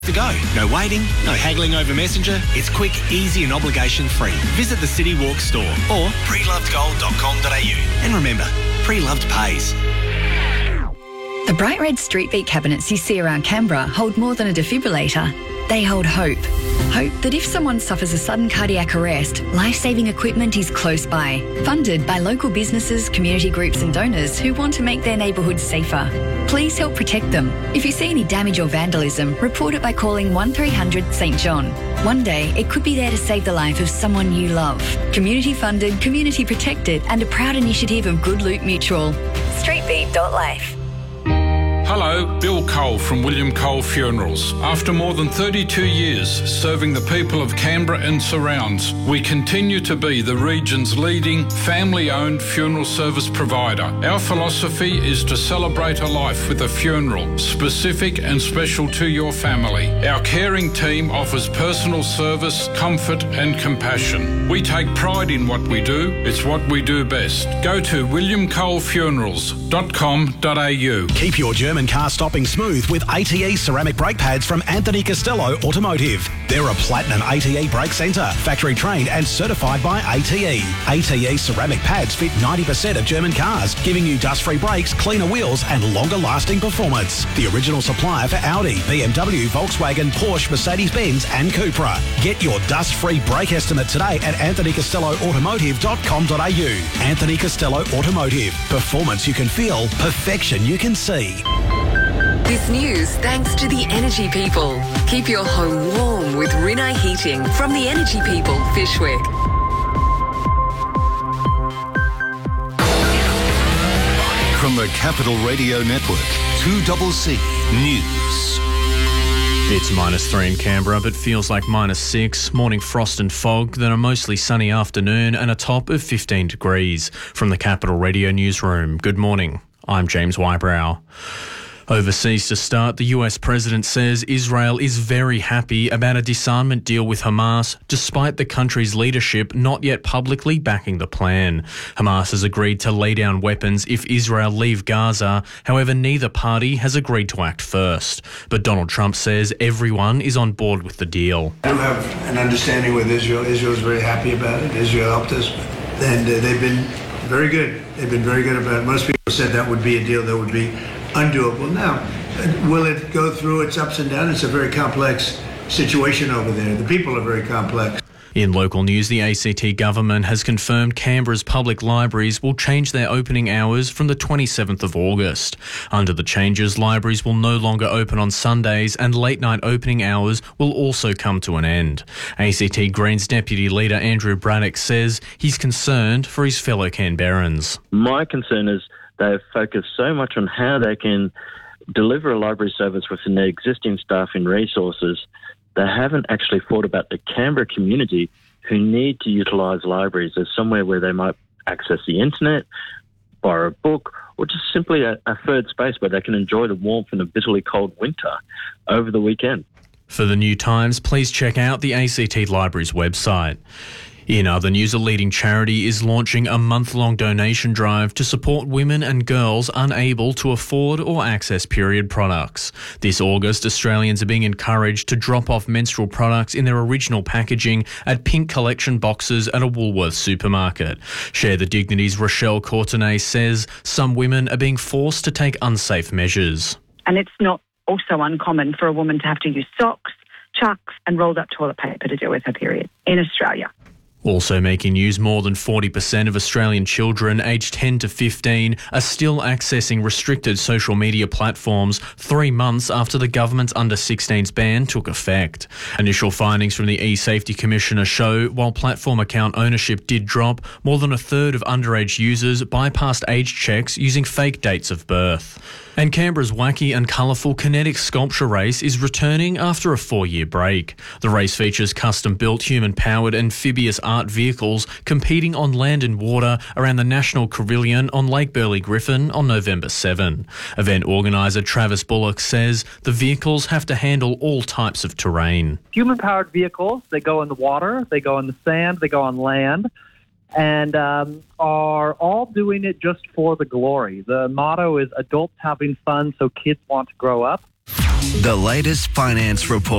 To go. No waiting, no haggling over Messenger. It's quick, easy and obligation-free. Visit the City Walk store or prelovedgold.com.au. And remember, pre-loved pays. The bright red Street Beat cabinets you see around Canberra hold more than a defibrillator. They hold hope. Hope that if someone suffers a sudden cardiac arrest, life-saving equipment is close by. Funded by local businesses, community groups and donors who want to make their neighbourhoods safer. Please help protect them. If you see any damage or vandalism, report it by calling 1300 St John. One day, it could be there to save the life of someone you love. Community funded, community protected and a proud initiative of Good Loot Mutual. Streetbeat.life. Hello, Bill Cole from William Cole Funerals. After more than 32 years serving the people of Canberra and surrounds, we continue to be the region's leading family-owned funeral service provider. Our philosophy is to celebrate a life with a funeral, specific and special to your family. Our caring team offers personal service, comfort and compassion. We take pride in what we do. It's what we do best. Go to williamcolefunerals.com.au. Keep your German car stopping smooth with ATE ceramic brake pads from Anthony Costello Automotive. They're a platinum ATE brake centre, factory trained and certified by ATE. ATE ceramic pads fit 90% of German cars, giving you dust-free brakes, cleaner wheels and longer lasting performance. The original supplier for Audi, BMW, Volkswagen, Porsche, Mercedes-Benz and Cupra. Get your dust-free brake estimate today at anthonycostelloautomotive.com.au. Anthony Costello Automotive. Performance you can feel, perfection you can see. This news thanks to the Energy People. Keep your home warm with Rinnai Heating from the Energy People, Fishwick. From the Capital Radio Network, 2CC News. It's -3 in Canberra, but feels like -6. Morning frost and fog, then a mostly sunny afternoon and a top of 15 degrees. From the Capital Radio Newsroom, good morning. I'm James Wybrow. Overseas to start, the US president says Israel is very happy about a disarmament deal with Hamas, despite the country's leadership not yet publicly backing the plan. Hamas has agreed to lay down weapons if Israel leave Gaza. However, neither party has agreed to act first. But Donald Trump says everyone is on board with the deal. I do have an understanding with Israel. Israel is very happy about it. Israel helped us, and they've been very good. They've been very good about it. Most people said that would be a deal that would be undoable. Now, will it go through its ups and downs? It's a very complex situation over there. The people are very complex. In local news, the ACT government has confirmed Canberra's public libraries will change their opening hours from the 27th of August. Under the changes, libraries will no longer open on Sundays and late-night opening hours will also come to an end. ACT Greens Deputy Leader Andrew Braddock says he's concerned for his fellow Canberrans. My concern is they've focused so much on how they can deliver a library service within their existing staff and resources. They haven't actually thought about the Canberra community who need to utilise libraries as somewhere where they might access the internet, borrow a book, or just simply a third space where they can enjoy the warmth in a bitterly cold winter over the weekend. For the New Times, please check out the ACT Libraries website. In other news, a leading charity is launching a month-long donation drive to support women and girls unable to afford or access period products. This August, Australians are being encouraged to drop off menstrual products in their original packaging at pink collection boxes at a Woolworths supermarket. Share the Dignity's Rochelle Courtenay says some women are being forced to take unsafe measures. And it's not also uncommon for a woman to have to use socks, chucks and rolled up toilet paper to deal with her period in Australia. Also making news, more than 40% of Australian children aged 10 to 15 are still accessing restricted social media platforms 3 months after the government's under-16s ban took effect. Initial findings from the eSafety Commissioner show while platform account ownership did drop, more than a third of underage users bypassed age checks using fake dates of birth. And Canberra's wacky and colourful kinetic sculpture race is returning after a 4-year break. The race features custom-built, human-powered amphibious art vehicles competing on land and water around the National Carillon on Lake Burley Griffin on November 7. Event organiser Travis Bullock says the vehicles have to handle all types of terrain. Human-powered vehicles, they go in the water, they go in the sand, they go on land, and are all doing it just for the glory. The motto is adults having fun so kids want to grow up. The latest finance report.